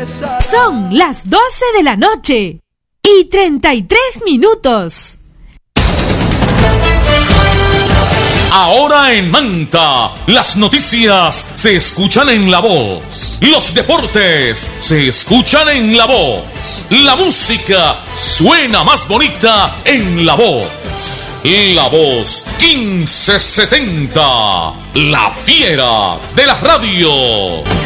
Son las 12 de la noche y 33 minutos. Ahora en Manta, las noticias se escuchan en La Voz. Los deportes se escuchan en La Voz. La música suena más bonita en La Voz. La Voz 1570, la fiera de la radio.